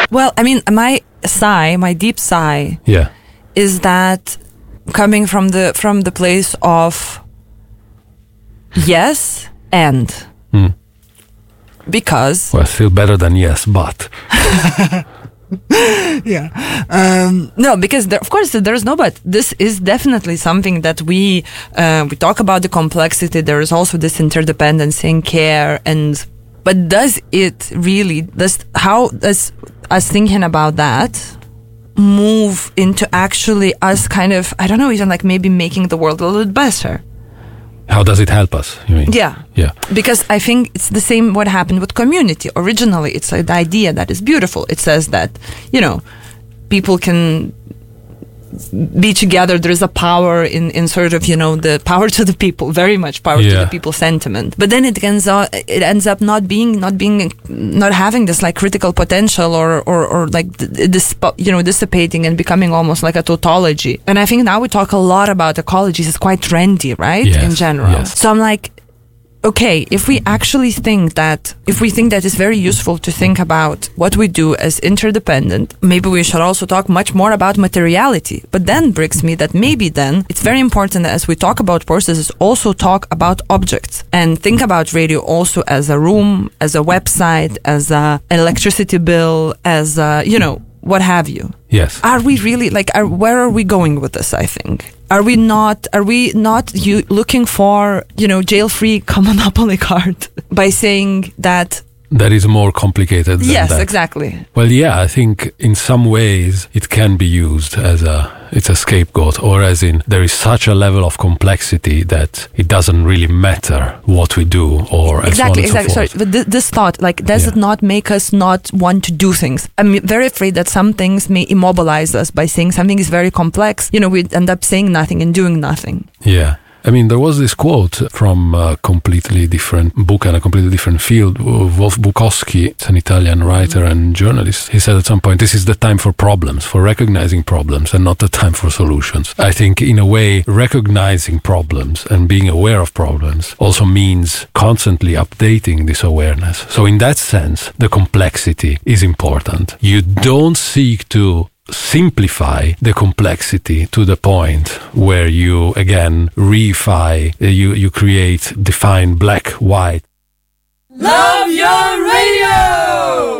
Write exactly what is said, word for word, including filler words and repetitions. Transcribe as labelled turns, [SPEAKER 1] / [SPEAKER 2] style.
[SPEAKER 1] Well, I mean, my sigh, my deep sigh,
[SPEAKER 2] yeah,
[SPEAKER 1] is that coming from the from the place of yes and
[SPEAKER 2] mm.
[SPEAKER 1] because
[SPEAKER 2] well, still better than yes, but
[SPEAKER 1] yeah, um, no, because there, of course there's no but. This is definitely something that we uh, we talk about the complexity. There is also this interdependency and care, and but does it really? Does how does us thinking about that move into actually us kind of, I don't know, even like maybe making the world a little bit better?
[SPEAKER 2] How does it help us, you mean?
[SPEAKER 1] Yeah.
[SPEAKER 2] Yeah.
[SPEAKER 1] Because I think it's the same what happened with community. Originally, it's an idea that is beautiful. It says that, you know, people can be together. There's a power in, in sort of, you know, the power to the people, very much power
[SPEAKER 2] yeah.
[SPEAKER 1] to the people sentiment. But then it ends up, it ends up not being, not being, not having this like critical potential or, or, or like this, you know, dissipating and becoming almost like a tautology. And I think now we talk a lot about ecologies. It's quite trendy, right?
[SPEAKER 2] Yes,
[SPEAKER 1] in general.
[SPEAKER 2] yes.
[SPEAKER 1] So I'm like, okay, if we actually think that, if we think that it's very useful to think about what we do as interdependent, maybe we should also talk much more about materiality. But then brings me that maybe then it's very important that as we talk about processes, also talk about objects and think about radio also as a room, as a website, as a, an electricity bill, as a, you know, what have you.
[SPEAKER 2] Yes.
[SPEAKER 1] Are we really like? Are, where are we going with this? I think. Are we not? Are we not? You looking for you know jail-free Monopoly card by saying that?
[SPEAKER 2] That is more complicated than
[SPEAKER 1] yes,
[SPEAKER 2] that.
[SPEAKER 1] exactly.
[SPEAKER 2] Well, yeah, I think in some ways it can be used as a it's a scapegoat, or as in there is such a level of complexity that it doesn't really matter what we do, or
[SPEAKER 1] exactly,
[SPEAKER 2] and so on
[SPEAKER 1] exactly.
[SPEAKER 2] and so
[SPEAKER 1] Sorry,
[SPEAKER 2] forth.
[SPEAKER 1] but th- this thought, like, does
[SPEAKER 2] Yeah.
[SPEAKER 1] it not make us not want to do things? I'm very afraid that some things may immobilize us by saying something is very complex. You know, we end up saying nothing and doing nothing.
[SPEAKER 2] Yeah. I mean, there was this quote from a completely different book and a completely different field. Wolf Bukowski, it's an Italian writer and journalist. He said at some point, this is the time for problems, for recognizing problems, and not the time for solutions. I think, in a way, recognizing problems and being aware of problems also means constantly updating this awareness. So in that sense, the complexity is important. You don't seek to simplify the complexity to the point where you again reify, you, you create, define black, white.
[SPEAKER 3] Love your radio!